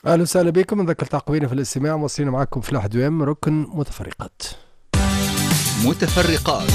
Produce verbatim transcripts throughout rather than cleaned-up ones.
اهلا وسهلا بكم. نذكر تعقيبنا في الاستماع، موصلين معكم فلاح دوام ركن متفرقات. متفرقات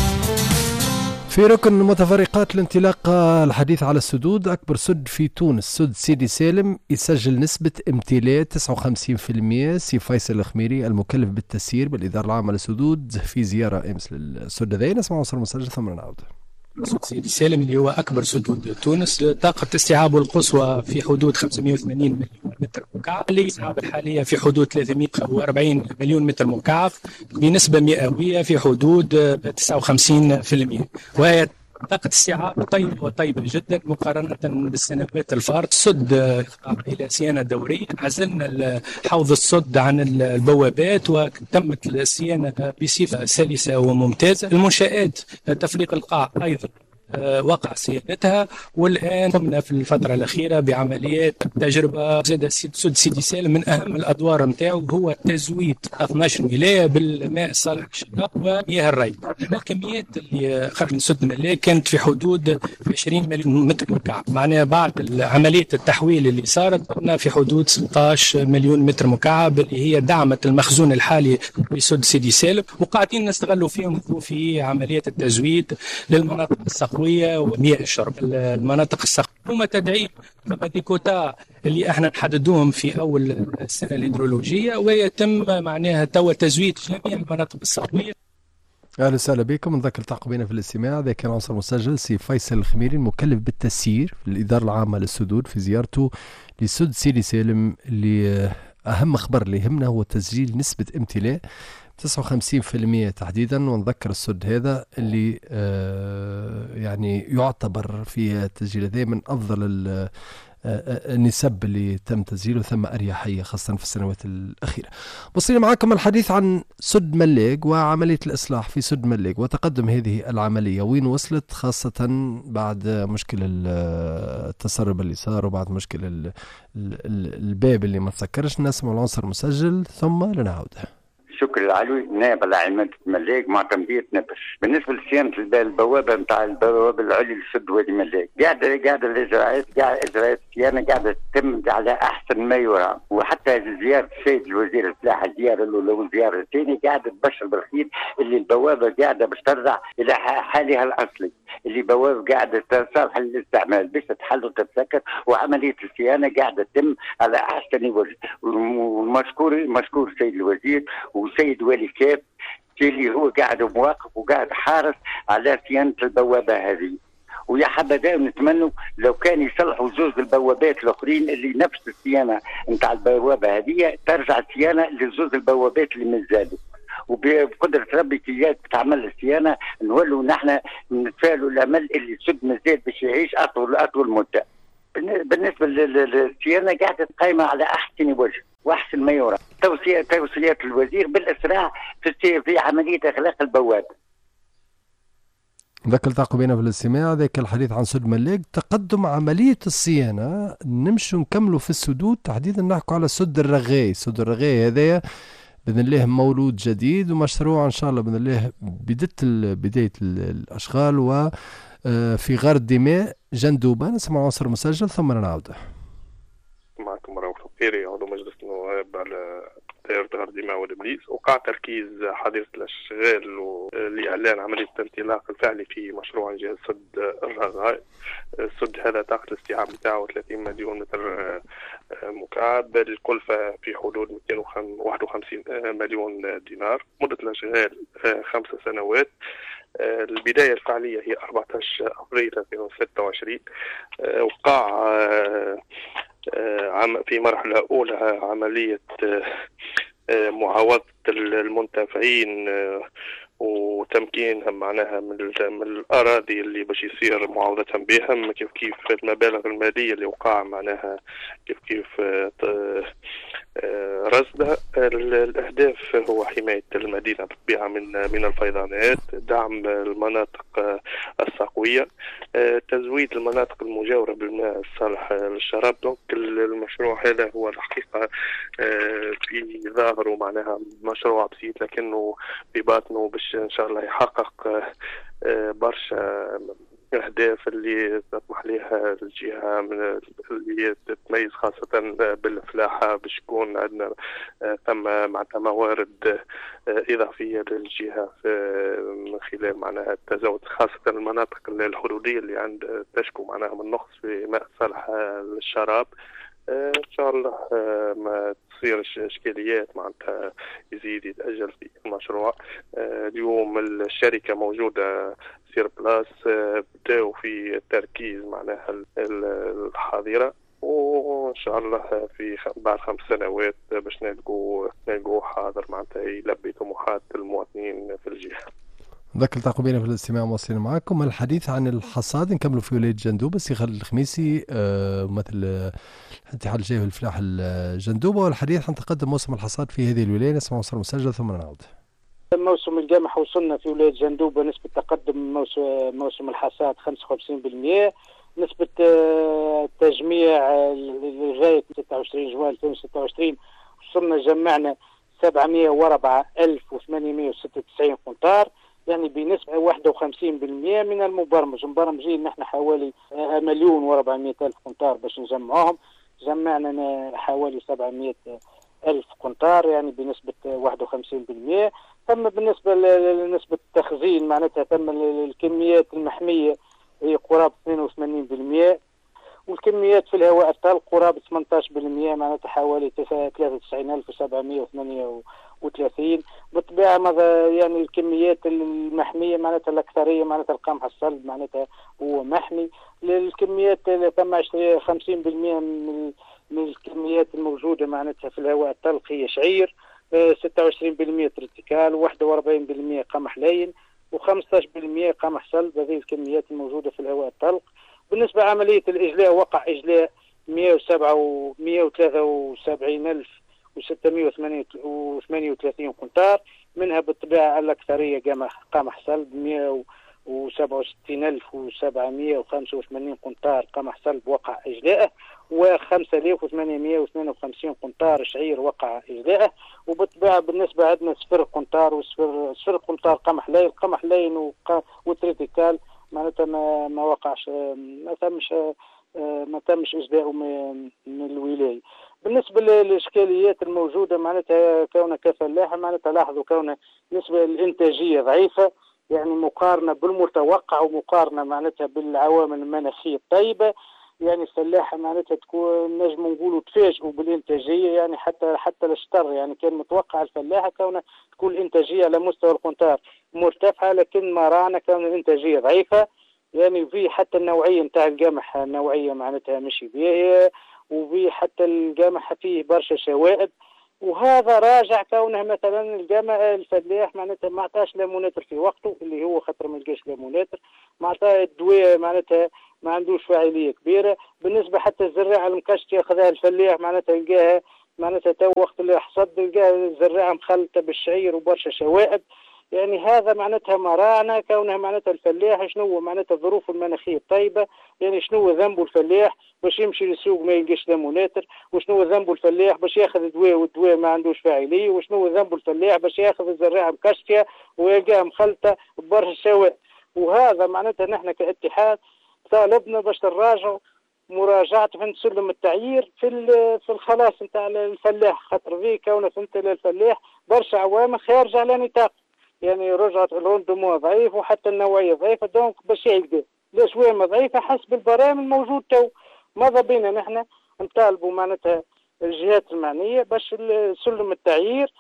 في ركن متفرقات الانطلاق الحديث على السدود. أكبر سد في تونس سد سيدي سالم يسجل نسبة امتلاء تسعة وخمسين بالمئة. سي فيصل الخميري المكلف بالتسيير بالإدارة العامة للسدود في زيارة أمس للسد هذا. نسمع وصل المسجل ثم نعود. سد سيدي سالم اللي هو أكبر سدود تونس، طاقة استيعابه القصوى في حدود خمسمئة وثمانين مليون متر مكعب، الاستيعاب الحالية في حدود ثلاثمئة وأربعين مليون متر مكعب بنسبة مئوية في حدود تسعة وخمسين بالمئة، وهي طاقة استيعاب طيبة وطيبة جدا مقارنة بالسنوات الفارطة. السد إلى صيانة دورية، عزلنا حوض السد عن البوابات وتمت الصيانة بصفة سلسة وممتازة. المنشآت تفريق القاع أيضا وقع صيانتها، والآن قمنا في الفترة الأخيرة بعمليات تجربة. زاد سد سيدي سالم من أهم الأدوار نتاعو هو تزويد اثني عشر ولاية بالماء الصالح للشراب ومياه الري. الكميات اللي خرج من سد ملاك كانت في حدود عشرين مليون متر مكعب، معناها بعد عملية التحويل اللي صارت كنا في حدود ستة عشر مليون متر مكعب اللي هي دعمت المخزون الحالي لسد سيدي سالم، وقاعدين نستغلوا فيهم في عملية التزويد للمناطق السقوية ومياه الشرب. المناطق السقوية هما تدعيم كوتا اللي احنا نحددوهم في اول السنه الهيدرولوجيه، ويتم معناها توا تزويد جميع المناطق السقويه. اهلا وسهلا بكم. نذكر تعقيبنا في الاستماع. ذا كان عنصر مسجل سي فيصل الخميري المكلف بالتسيير في الاداره العامه للسدود في زيارته لسد سيدي سالم، اللي اهم خبر اللي يهمنا هو تسجيل نسبه امتلاء تسعة وخمسين بالمئة تحديدا. ونذكر السد هذا اللي آه يعني يعتبر في التسجيل هذا من افضل النسب اللي تم تسجيله، ثم اريحيه خاصه في السنوات الاخيره. وصلنا معكم الحديث عن سد ملاق وعمليه الاصلاح في سد ملاق وتقدم هذه العمليه وين وصلت، خاصه بعد مشكل التسرب اللي صار وبعد مشكل الباب اللي ما تسكرش. نسمع العنصر المسجل ثم لنعود. شكرا العلوي نائب على عمادة ملاك مع تنبيه نبش. بالنسبه لصيانه البوابه نتاع البوابه العليا للسد وادي ملاك، قاعده قاعده الاجراءات قاعده اجراءات الصيانه قاعده تتم على احسن ما يرام، وحتى زياره السيد الوزير الفلاحه الزياره الاولى والزياره الثانيه قاعده تبشر بالخير اللي البوابه قاعده باش ترجع الى حالها الاصلي، اللي بوابه قاعده تصالح للاستعمال باش تتحل وتتسكر، وعمليه الصيانه قاعده تتم على احسن وجه. والمشكور مشكور السيد الوزير وسيد والي كاف اللي هو قاعد مواقف وقاعد حارس على صيانه البوابه هذه. ويا حبذا نتمنوا لو كان يصلحوا زوج البوابات الاخرين اللي نفس الصيانه نتاع البوابه هذه ترجع الصيانه لزوج البوابات اللي مازالوا، وبقدره ربي كي تعمل الصيانه نولوا نحن نتفائلوا الامل اللي السد مازال باش يعيش اطول اطول مده. بالنسبه للصيانه قاعده قايمه على احسن وجه واحسن ما يرام. توصيه توصيات الوزير بالاسراع في في عمليه اغلاق البوابه. ذاك التعقيبنا في الاستماع. ذاك الحديث عن سد ملاق تقدم عمليه الصيانه. نمشوا نكملوا في السدود تحديدا، نحكوا على سد الرغاي. سد الرغاي هذايا باذن الله مولود جديد ومشروع ان شاء الله باذن الله بدايه بدايه الاشغال و في غار الدماء جندوبه. نسمع عنصر مسجل ثم نعود. معكم رؤوف القيري عضو مجلس النواب على دائرة غار الدماء والإبليس. وقع تركيز حديث الأشغال لإعلان عملية الانطلاق الفعلي في مشروع إنجاز سد الرغاء. السد هذا طاقة الاستيعاب بتاعه ثلاثين مليون متر مكعب، الكلفة في حدود مئتين وواحد وخمسين مليون دينار. مدة الأشغال خمس سنوات. البداية الفعلية هي أربعة عشر أبريل ألفين وستة وعشرين. وقع في مرحلة أولى عملية معاوضة المنتفعين وتمكينهم معناها من الأراضي اللي باش يصير معاوضتهم بهم، كيف كيف المبالغ المالية اللي وقع معناها كيف كيف رصدها. الأهداف هو حماية المدينة بالطبيعة من من الفيضانات، دعم المناطق السقوية، تزويد المناطق المجاورة بالماء الصالح للشراب. دونك المشروع هذا هو الحقيقة في ظاهره معناها مشروع بسيط، لكنه في باطنه باش إن شاء الله يحقق برشا الأهداف اللي تطمح لها الجهة من اللي تتميز خاصة بالفلاحة، باش يكون عندنا ثم معناتها موارد إضافية للجهة من خلال معناها التزود، خاصة المناطق الحدودية اللي عند تشكو معناها من نقص في ماء صالح للشراب. ان شاء الله ما تصيرش اشكاليات معناتها يزيد يتاجل في المشروع. اليوم الشركه موجوده سير بلاس، بداوا في التركيز معناها الحاضره، وان شاء الله في بعد خمس سنوات باش نلقوا نلقوا حاضر معناتها يلبي طموحات المواطنين في الجهه. ذاك التقوا في الاستماع مواصلين معكم. الحديث عن الحصاد نكملوا في ولاية جندوبة. السي خالد الخميسي آه مثل الاتحاد الجاي الفلاح الجندوبة، والحديث عن تقدم موسم الحصاد في هذه الولاية. نسمع مصر مسجل ثم نعود. موسم القمح وصلنا في ولاية جندوبة نسبة تقدم موسم موسم الحصاد خمسة وخمسين بالمئة، نسبة تجميع لغاية ستة وعشرين جوان ألفين وستة وعشرين وصلنا جمعنا سبعمئة وأربعة ألف وثمانمئة وستة وتسعين قنطار، يعني بنسبة واحد وخمسين بالمئة من المبرمج. مبرمجين نحن حوالي مليون وأربعمئة ألف قنطار باش نجمعوهم، جمعنا حوالي سبعمئة ألف قنطار يعني بنسبة واحد وخمسين بالمئة. ثم بالنسبة لنسبة التخزين معناتها ثم الكميات المحمية هي قرابة اثنين وثمانين بالمئة، والكميات في الهواء الطلق قرابة ثمانية عشر بالمئة معناتها حوالي ثلاثة وتسعين ألف وسبعمئة وثمانية وثلاثين. بالطبيعة ماذا يعني الكميات المحمية معناتها الأكثرية معناتها القمح الصلب معناتها هو محمي. الكميات ثم خمسين بالمئة من من الكميات الموجودة معناتها في الهواء الطلق هي شعير، ستة وعشرين بالمئة ترتيكال، واحد وأربعين بالمئة قمح لين، وخمسة عشر بالمئة قمح صلب. هذه الكميات الموجودة في الهواء الطلق. بالنسبة لعملية الإجلاء وقع إجلاء مئة وثلاثة وسبعين ألف وستمئة وثمانية وثلاثين قنطار، منها بالطبيعة الأكثرية قمح صلب مئة وسبعة وستين ألف وسبعمئة وخمسة وثمانين قنطار قمح صلب وقع إجلاءه، وخمسة آلاف وثمانمئة واثنين وخمسين قنطار شعير وقع إجلاءه. وبالطبيعة بالنسبة عندنا صفر قنطار وصفر صفر قنطار قمح لين، قمح لين وتريتيكال معناتها ما ما وقعش ما تمش ما تمش إجلاءه من الولاية. بالنسبة للإشكاليات الموجودة معناتها كونها كفلاحة معناتها لاحظوا كونها نسبة الإنتاجية ضعيفة، يعني مقارنة بالمتوقع ومقارنة معناتها بالعوامل المناخية الطيبة، يعني الفلاحة معناتها تكون نجم نقولوا تفاجئوا بالإنتاجية، يعني حتى حتى الشطر يعني كان متوقع الفلاحة كونها تكون الإنتاجية على مستوى القنطار مرتفعة، لكن ما رانا كون الإنتاجية ضعيفة. يعني في حتى النوعية نتاع القمح نوعية معناتها مش باهية، وفي حتى القمح فيه برشا شوائب، وهذا راجع كونه مثلا القمح الفلاح معناتها ما عطاش ليموناتر في وقته اللي هو خاطر ما لقاش ليموناتر، ما عطاه الدواء معناتها ما عندوش فاعليه كبيره. بالنسبه حتى الزراعه المكشتة ياخذها الفلاح معناتها يلقاها معناتها تو وقت اللي حصد يلقاها الزراعه مخلطه بالشعير وبرشا شوائب. يعني هذا معناتها مرانا كونها معناتها الفلاح شنو معناتها الظروف المناخيه الطيبه، يعني شنو ذنبه الفلاح باش يمشي للسوق ما يلقاش ليموناتر، وشنو ذنبه الفلاح باش ياخذ دواء والدواء ما عندوش فاعليه، وشنو ذنبه الفلاح باش ياخذ الزراعه مكشتة ويلقاها مخلطه ببرشا شوائب. وهذا معناتها نحن كاتحاد طالبنا باش نراجعوا مراجعة فهمت سلم التعيير في في الخلاص نتاع الفلاح، خاطر ذي كونه فهمت للفلاح برشا عوامل خارجة على نطاق، يعني رجعت الروندمون ضعيف وحتى النوعية ضعيفة، دونك باش يلقى الأسوام ضعيفة حسب البرامج الموجود تو. ماذا بينا نحن نطالبوا معناتها الجهات المعنية باش سلم التعيير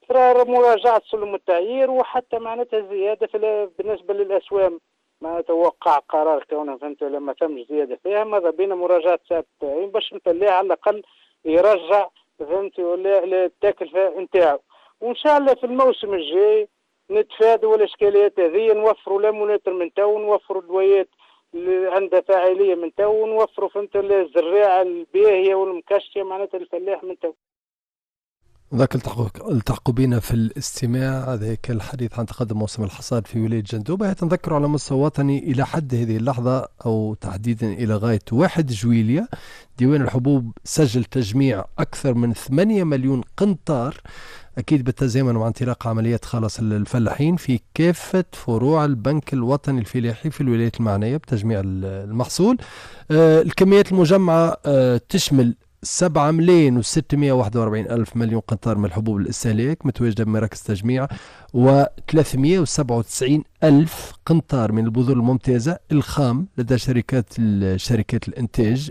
مراجعة سلم التعيير، وحتى معناتها زيادة في بالنسبة للأسوام ما توقع قرار كونه فهمت لما تمش زيادة فيها. ماذا بينا مراجعة سعر التعيين باش نخليه على الأقل يرجع فهمت ولا التكلفة نتاعو، وإن شاء الله في الموسم الجاي نتفادوا الإشكاليات هذه، نوفروا ليموناتر من تو، نوفروا دوايات اللي عندها فاعلية من تو، نوفروا فهمت الزراعة الباهية والمكشتة معناتها الفلاح من تو. ذاك التحقوا التحقوا بنا في الاستماع. هذاك الحديث عن تقدم موسم الحصاد في ولاية جندوبة. تنذكر على مستوى وطني إلى حد هذه اللحظة أو تحديدا إلى غاية واحد جويلية ديوان الحبوب سجل تجميع أكثر من ثمانية مليون قنطار، أكيد بالتزامن مع انطلاق عمليات خلاص الفلاحين في كافة فروع البنك الوطني الفلاحي في الولايات المعنية بتجميع المحصول. آه الكميات المجمعة آه تشمل سبعة ملايين وستمائة وواحد وأربعين ألف مليون قنطار من الحبوب الاستهلاك متواجدة بمراكز تجميع، وثلاثمائة وسبعة وتسعين ألف قنطار من البذور الممتازة الخام لدى شركات شركات الإنتاج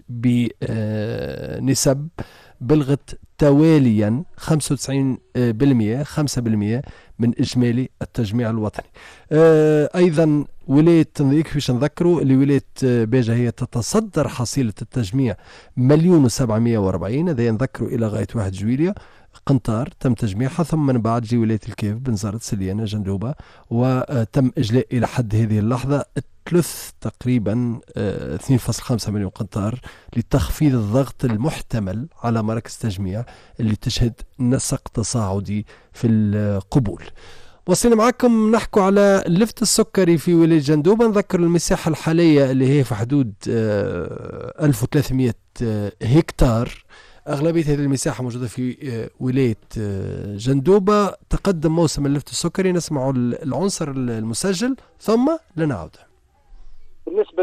بنسب بلغت تواليا خمسة وتسعين بالمئة خمسة بالمئة من إجمالي التجميع الوطني. أيضا ولاية يكفيش نذكروا اللي ولاية باجة هي تتصدر حصيلة التجميع مليون وسبعمائة وأربعين، هذا نذكروا إلى غاية واحد جويلية قنطار تم تجميعها، ثم من بعد جي ولاية الكيف بنزارة سليانة جندوبة، وتم إجلاء إلى حد هذه اللحظة ثلث تقريبا اثنين فاصلة خمسة مليون قنطار لتخفيض الضغط المحتمل على مراكز تجميع اللي تشهد نسق تصاعدي في القبول. وصلنا معكم نحكوا على اللفت السكري في ولاية جندوبة. نذكر المساحة الحالية اللي هي في حدود ألف وثلاثمائة هكتار، أغلبية هذه المساحة موجودة في ولاية جندوبة. تقدم موسم اللفت السكري، نسمع العنصر المسجل ثم لنعود. بالنسبة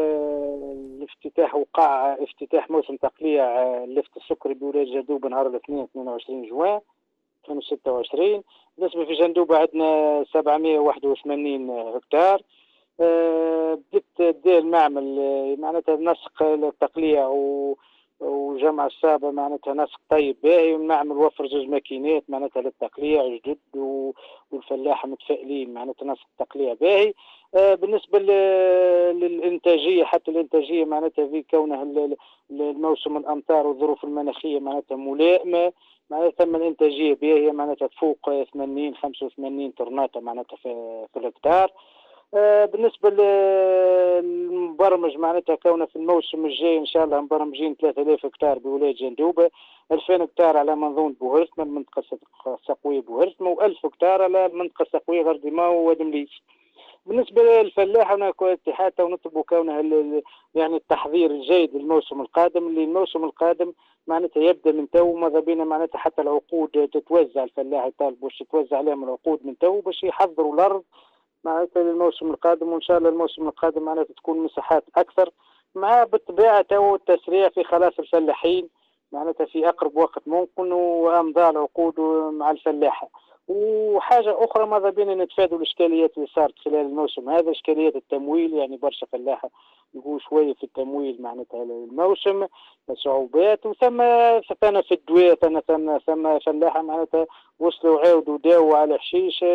لافتتاح وقع افتتاح موسم تقليع اللفت السكري بولاية جندوبة نهار الاثنين اثنين وعشرين جوان ألفين وستة وعشرين. بالنسبة في جندوبة عندنا سبعمائة وواحد وثمانين هكتار. أه بدأت دير المعمل معناتها نسق التقليع و وجمع السابة معناتها نسق طيب باهي، والمعمل وفر زوج ماكينات معناتها للتقليع جدد، والفلاحة متفائلين معناتها نسق التقليع باهي. آه بالنسبة للإنتاجية، حتى الإنتاجية معناتها في كونها الموسم الأمطار والظروف المناخية معناتها ملائمة، معناتها ثم الإنتاجية باهية معناتها فوق ثمانين خمسة وثمانين طرناطة معناتها في, في الهكتار. آه بالنسبة للمبرمج معناتها كونه في الموسم الجاي إن شاء الله مبرمجين ثلاثة آلاف هكتار بولاية جندوبة، ألفين هكتار على منظومة بوهرتما المنطقة السقوية بوهرتما، وألف هكتار على المنطقة السقوية غردما ودمليس. بالنسبة للفلاح هنا كاتحاد ونطلبوا كونها يعني التحضير الجيد للموسم القادم، اللي الموسم القادم معناتها يبدأ من تو، ماذا بينا معناتها حتى العقود تتوزع، الفلاح يطالب باش تتوزع عليهم العقود من تو باش يحضروا الأرض معناتها للموسم القادم، وإن شاء الله الموسم القادم معناتها تكون مساحات أكثر، مع بالطبيعة تو التسريع في خلاص الفلاحين معناتها في أقرب وقت ممكن، وأمضاء العقود مع الفلاحة. وحاجة أخرى ماذا بينا نتفادوا الإشكاليات اللي صارت خلال الموسم هذا، إشكاليات التمويل، يعني برشا فلاحة يقول شوية في التمويل معناتها الموسم صعوبات، وثم ثم في الدواء ثم ثم ثم فلاحة معناتها وصلوا عاودوا داوا على حشيش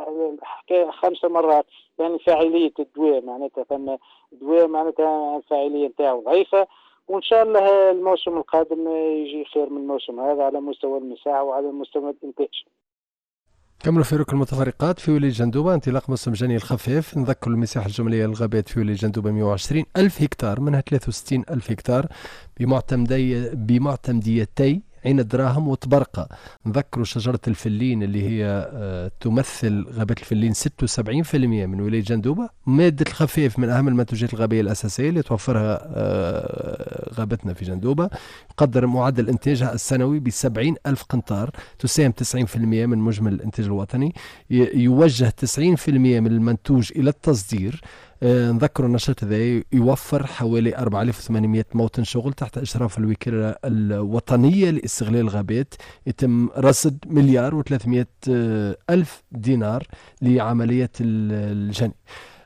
خمسة مرات، يعني فاعلية الدواء معناتها ثم دواء معناتها الفاعلية نتاعو ضعيفة. وإن شاء الله الموسم القادم يجي خير من الموسم هذا على مستوى المساحة وعلى مستوى الإنتاج. كملوا في ركن المتفرقات في ولاية جندوبة. انطلاق موسم جني الخفيف. نذكر المساحة الجملية للغابات في ولاية جندوبة مئة وعشرين ألف هكتار، منها ثلاثة وستين ألف هكتار بمعتمدية بمعتمديتي عين الدراهم وتبرقة. نذكروا شجرة الفلين اللي هي آه تمثل غابة الفلين ستة وسبعين بالمئة من ولاية جندوبة. مادة الخفيف من أهم المنتوجات الغابية الأساسية اللي توفرها آه غابتنا في جندوبة. يقدر معدل إنتاجها السنوي بسبعين ألف قنطار، تساهم تسعين بالمئة من مجمل الإنتاج الوطني. يوجه تسعين بالمئة من المنتوج إلى التصدير. آه نذكر النشاط هذا يوفر حوالي أربعة آلاف وثمانمائة موطن شغل تحت إشراف الوكالة الوطنية لاستغلال الغابات. يتم رصد مليار وثلاثمائة ألف دينار لعملية الجني.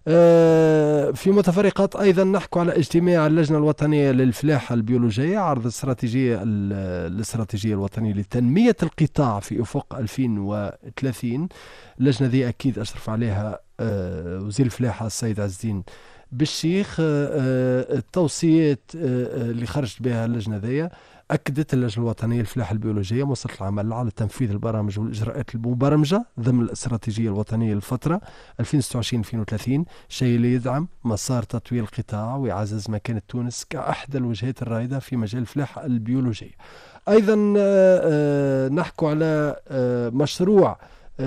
آه في متفرقات أيضا نحكوا على اجتماع اللجنة الوطنية للفلاحة البيولوجية، عرض الاستراتيجية الاستراتيجية الوطنية لتنمية القطاع في أفق ألفين وثلاثين. اللجنة ذي أكيد أشرف عليها آه وزير الفلاحة السيد عز الدين بالشيخ التوصيات اللي خرجت بها اللجنة ذي أكدت اللجنة الوطنية للفلاحة البيولوجية مواصلة العمل على تنفيذ البرامج والإجراءات المبرمجة ضمن الاستراتيجية الوطنية للفترة ألفين وستة وعشرين ألفين وثلاثين، شيء اللي يدعم مسار تطوير القطاع ويعزز مكانة تونس كأحدى الوجهات الرائدة في مجال الفلاحة البيولوجية. أيضا نحكي على مشروع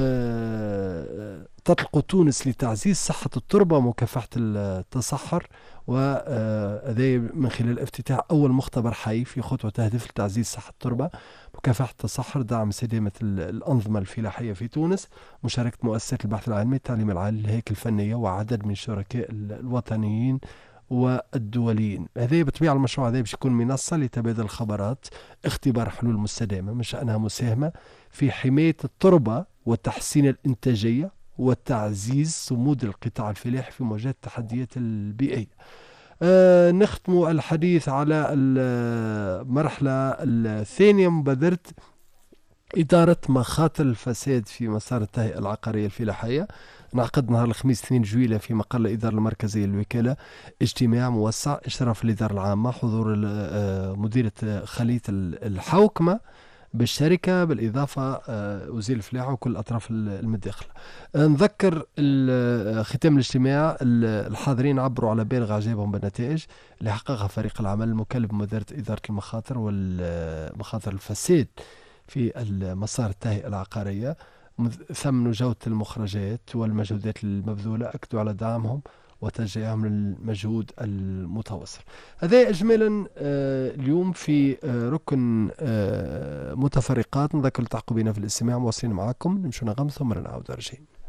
تطلق تونس لتعزيز صحة التربة ومكافحة التصحر، وهذا من خلال افتتاح أول مختبر حي في خطوة تهدف لتعزيز صحة التربة مكافحة التصحر، دعم استدامة الأنظمة الفلاحية في تونس، مشاركة مؤسسات البحث العلمي، التعليم العالي، الهيكل الفنية وعدد من الشركاء الوطنيين والدوليين. هذا بطبيعة المشروع هذا باش يكون منصة لتبادل الخبرات، اختبار حلول مستدامة من شأنها مساهمة في حماية التربة وتحسين الإنتاجية وتعزيز صمود القطاع الفلاحي في مواجهة التحديات البيئية. آه نختم الحديث على المرحلة الثانية، مبادرة إدارة مخاطر الفساد في مسار التهيئة العقارية الفلاحية. انعقد نهار الخميس اثنين جويلة في مقر الإدارة المركزية للوكالة اجتماع موسع إشراف الإدارة العامة، حضور مديرة خلية الحوكمة بالشركة، بالإضافة وزير الفلاحة وكل الأطراف المتداخلة. نذكر ختام الاجتماع الحاضرين عبروا على بالغ إعجابهم بالنتائج اللي حققها فريق العمل المكلف بمبادرة إدارة المخاطر والمخاطر الفساد في مسار التهيئة العقارية، ثمنوا جودة المخرجات والمجهودات المبذولة، أكدوا على دعمهم وتشجيعهم للمجهود المتواصل. هذا إجمالا اليوم في ركن متفرقات. نذكر التعقبين في الاستماع، مواصلين معكم نمشوا نغم ثم نعود راجعين.